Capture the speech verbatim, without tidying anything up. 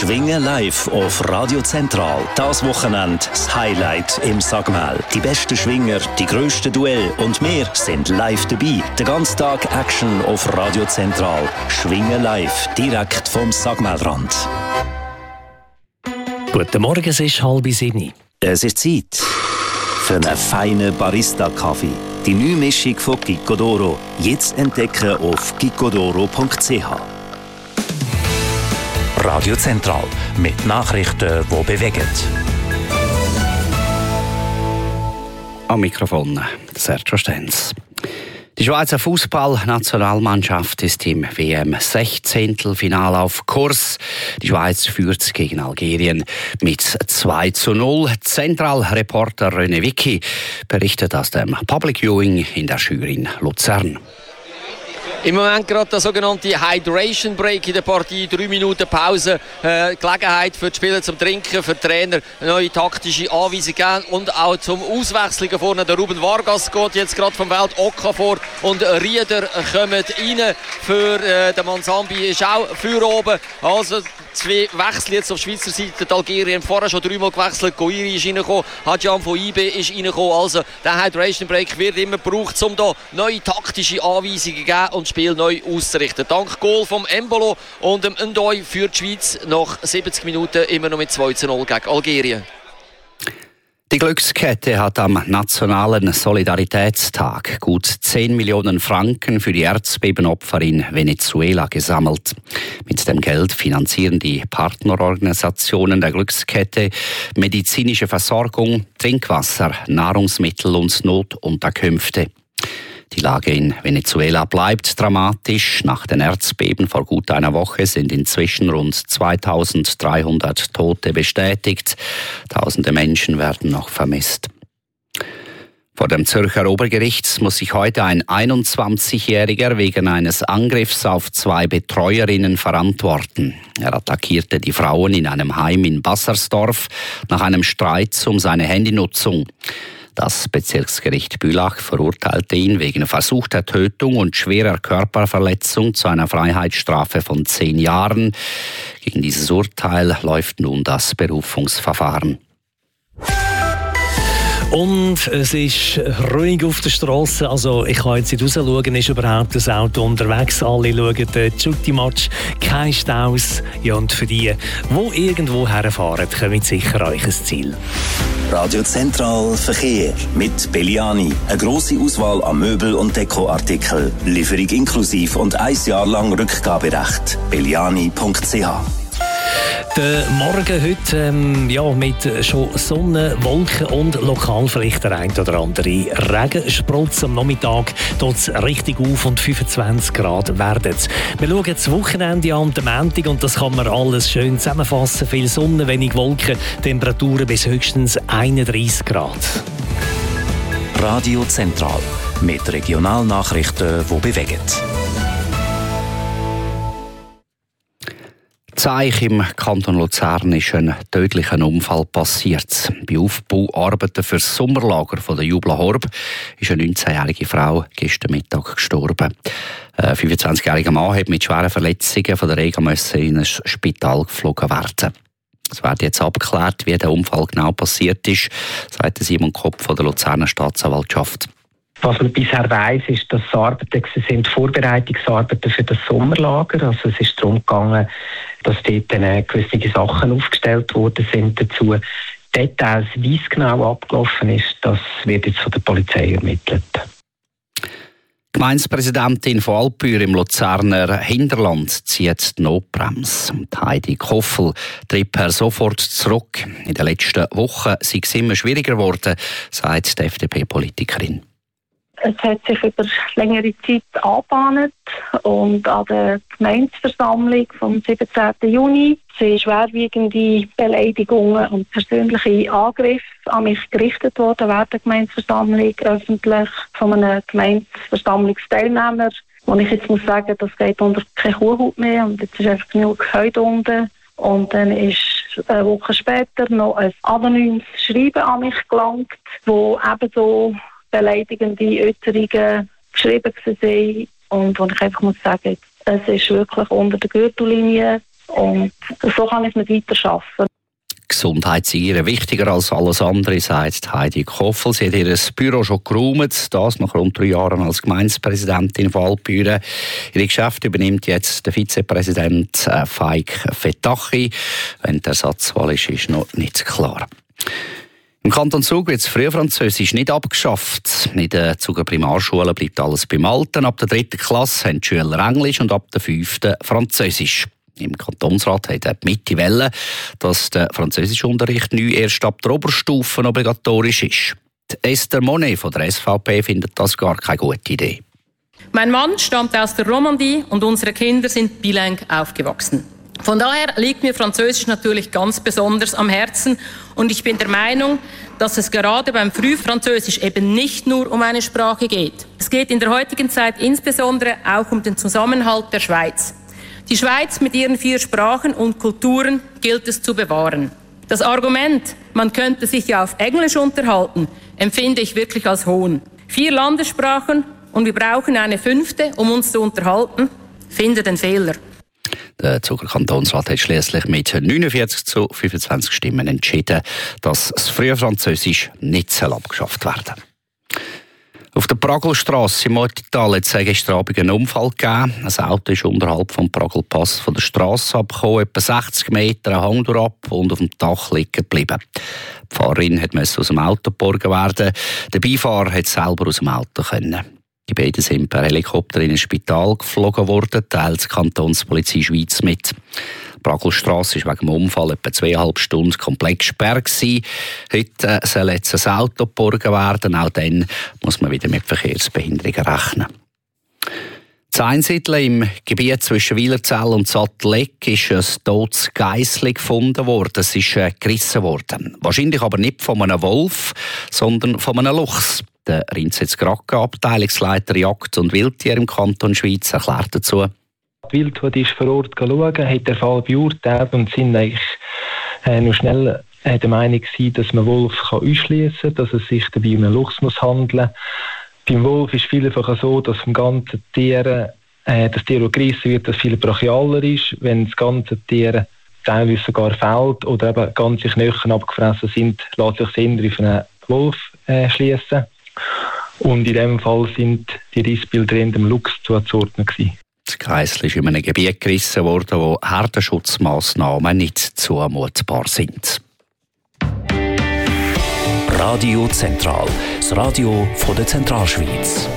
Schwingen live auf Radio Zentral. Das Wochenende das Highlight im Sagmel. Die besten Schwinger, die grössten Duelle und wir sind live dabei. Den ganzen Tag Action auf Radio Zentral. Schwingen live, direkt vom Sagmelrand. Guten Morgen, es ist halb sieben. Es ist Zeit für einen feinen Barista-Kaffee. Die neue Mischung von Gicodoro. Jetzt entdecken auf gicodoro punkt c h. Radio Zentral mit Nachrichten, die bewegen. Am Mikrofon Sergio Stenz. Die Schweizer Fußball-Nationalmannschaft ist im W M-Sechzehntelfinale auf Kurs. Die Schweiz führt gegen Algerien mit zwei zu null. Zentralreporter René Wicki berichtet aus dem Public Viewing in der Schür in Luzern. Im Moment gerade der sogenannte Hydration Break in der Partie, drei Minuten Pause, äh, Gelegenheit für die Spieler zum Trinken, für die Trainer eine neue taktische Anweisung geben und auch zum Auswechseln vorne. Der Ruben Vargas geht jetzt gerade vom Welt Oka vor und Rieder kommen rein für äh, den Mansambi ist auch für oben. Also zwei Wechsel jetzt auf Schweizer Seite. Die Algerien vorher schon dreimal gewechselt. Goiri ist reingekommen, Hadjan von Ibe ist reingekommen. Also der Hydration Break wird immer gebraucht, um da neue taktische Anweisungen zu geben und das Spiel neu auszurichten. Dank Goal vom Embolo und dem Ndoye führt die Schweiz nach siebzig Minuten immer noch mit zwei zu null gegen Algerien. Die Glückskette hat am Nationalen Solidaritätstag gut zehn Millionen Franken für die Erdbebenopfer in Venezuela gesammelt. Mit dem Geld finanzieren die Partnerorganisationen der Glückskette medizinische Versorgung, Trinkwasser, Nahrungsmittel und Notunterkünfte. Die Lage in Venezuela bleibt dramatisch. Nach den Erdbeben vor gut einer Woche sind inzwischen rund zweitausenddreihundert Tote bestätigt. Tausende Menschen werden noch vermisst. Vor dem Zürcher Obergericht muss sich heute ein einundzwanzigjähriger wegen eines Angriffs auf zwei Betreuerinnen verantworten. Er attackierte die Frauen in einem Heim in Bassersdorf nach einem Streit um seine Handynutzung. Das Bezirksgericht Bülach verurteilte ihn wegen versuchter Tötung und schwerer Körperverletzung zu einer Freiheitsstrafe von zehn Jahren. Gegen dieses Urteil läuft nun das Berufungsverfahren. Und es ist ruhig auf der Straße. Also ich kann jetzt nicht rausschauen, ist überhaupt das Auto unterwegs. Alle schauen den Jutti-Match, kein Staus. Ja, und für die, die irgendwo herfahren, kommen sicher an euch ein Ziel. Radio Zentral Verkehr mit Belliani. Eine grosse Auswahl an Möbel- und Dekoartikeln. Lieferung inklusiv und ein Jahr lang Rückgaberecht. belliani punkt c h. Der Morgen heute ähm, ja, mit schon Sonne, Wolken und lokal vielleicht der ein oder andere Regensprutz. Am Nachmittag tut es richtig auf und fünfundzwanzig Grad werden es. Wir schauen das Wochenende an, den Montag, und das kann man alles schön zusammenfassen. Viel Sonne, wenig Wolken, Temperaturen bis höchstens einunddreissig Grad. Radio Zentral mit Regionalnachrichten, die bewegen. Zeich im Kanton Luzern ist ein tödlicher Unfall passiert. Bei Aufbauarbeiten für das Sommerlager von der Jubla Horb ist eine neunzehnjährige Frau gestern Mittag gestorben. Ein fünfundzwanzigjähriger Mann hat mit schweren Verletzungen von der Rega müssen in ein Spital geflogen werden. Es wird jetzt abgeklärt, wie der Unfall genau passiert ist, sagt Simon Kopp von der Luzerner Staatsanwaltschaft. Was man bisher weiss, ist, dass es Arbeiten sind, Vorbereitungsarbeiten für das Sommerlager. Also es ist darum gegangen, dass dort dann gewisse Sachen aufgestellt worden sind dazu. Details, wie es genau abgelaufen ist, das wird jetzt von der Polizei ermittelt. Die Gemeindepräsidentin von Alpbühr im Luzerner Hinterland zieht die Notbremse. Heidi Koffel tritt per sofort zurück. In den letzten Wochen sei es immer schwieriger geworden, sagt die F D P-Politikerin. Es hat sich über längere Zeit angebahnt und an der Gemeindeversammlung vom siebzehnten Juni sind schwerwiegende Beleidigungen und persönliche Angriffe an mich gerichtet worden während der Gemeindeversammlung, öffentlich von einem Gemeindeversammlungsteilnehmer. Und ich jetzt muss sagen, das geht unter keine Kuhhaut mehr und jetzt ist einfach genug Heute unten. Und dann ist eine Woche später noch ein anonymes Schreiben an mich gelangt, wo ebenso beleidigende Äußerungen geschrieben waren und wo ich einfach muss sagen, es ist wirklich unter der Gürtellinie Und so kann ich nicht weiter arbeiten. Gesundheit sei ihr wichtiger als alles andere, sagt Heidi Koffel. Sie hat ihr Büro schon geräumt, das nach rund drei Jahren als Gemeindepräsidentin von Altbüren. Ihre Geschäfte übernimmt jetzt der Vizepräsident Faik Fetachi. Wenn der Ersatzwahl ist, ist noch nicht klar. Im Kanton Zug wird das Frühfranzösisch nicht abgeschafft. In den Zuger Primarschulen bleibt alles beim Alten. Ab der dritten Klasse haben die Schüler Englisch und ab der fünften Französisch. Im Kantonsrat hat die Mitte wollen, dass der Französischunterricht neu erst ab der Oberstufe obligatorisch ist. Die Esther Monet von der S V P findet das gar keine gute Idee. Mein Mann stammt aus der Romandie und unsere Kinder sind bilang aufgewachsen. Von daher liegt mir Französisch natürlich ganz besonders am Herzen und ich bin der Meinung, dass es gerade beim Frühfranzösisch eben nicht nur um eine Sprache geht. Es geht in der heutigen Zeit insbesondere auch um den Zusammenhalt der Schweiz. Die Schweiz mit ihren vier Sprachen und Kulturen gilt es zu bewahren. Das Argument, man könnte sich ja auf Englisch unterhalten, empfinde ich wirklich als Hohn. Vier Landessprachen und wir brauchen eine fünfte, um uns zu unterhalten? Finde den Fehler. Der Zuger Kantonsrat hat schliesslich mit neunundvierzig zu fünfundzwanzig Stimmen entschieden, dass das Frühfranzösisch nicht abgeschafft werden soll. Auf der Pragelstrasse im Ortital hat es gestern Abend einen Unfall gegeben. Ein Auto ist unterhalb vom Pragelpass von der Strasse abgekommen, etwa sechzig Meter einen Hang durchab und auf dem Dach liegen geblieben. Die Fahrerin musste aus dem Auto geborgen werden. Der Beifahrer konnte selber aus dem Auto können. Die beiden sind per Helikopter in ein Spital geflogen worden, teilt die Kantonspolizei Schweiz mit. Die Pragelstrasse war wegen dem Unfall etwa zweieinhalb Stunden komplett gesperrt. Heute äh, soll jetzt ein Auto geborgen werden. Auch dann muss man wieder mit Verkehrsbehinderungen rechnen. In Einsiedeln im Gebiet zwischen Wielerzell und Sattelegg ist ein totes Geissli gefunden worden. Es ist äh, gerissen worden. Wahrscheinlich aber nicht von einem Wolf, sondern von einem Luchs. Der Rinsetz Gracke, Abteilungsleiter Jagd und Wildtier im Kanton Schweiz, erklärt dazu. Die Wildhut ist vor Ort geschaut, hat den Fall beurteilt und sind eigentlich äh, noch schnell äh, der Meinung gewesen, dass man Wolf kann ausschliessen kann, dass es sich dabei um einen Luchs muss handeln. Beim Wolf ist es vielfach so, dass im ganzen Tier, äh, das Tier, das gerissen wird, das viel brachialer ist. Wenn das ganze Tier teilweise sogar fällt oder eben ganze Knochen abgefressen sind, lässt sich das Innere auf einen Wolf äh, schliessen. Und in diesem Fall sind die Rissbilder in dem Luchs zuzuordnen gewesen. Das Geissli ist in einem Gebiet gerissen worden, wo Herdenschutzmaßnahmen nicht zumutbar sind. Radio Zentral, das Radio von der Zentralschweiz.